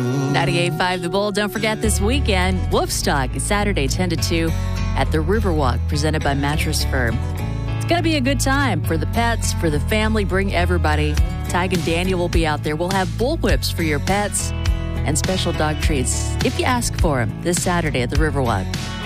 98.5 The Bull. Don't forget this weekend, Wolfstock is Saturday 10 to 2 at the Riverwalk, presented by Mattress Firm. It's going to be a good time for the pets, for the family. Bring everybody. Tig and Daniel will be out there. We'll have bullwhips for your pets and special dog treats if you ask for them this Saturday at the Riverwalk.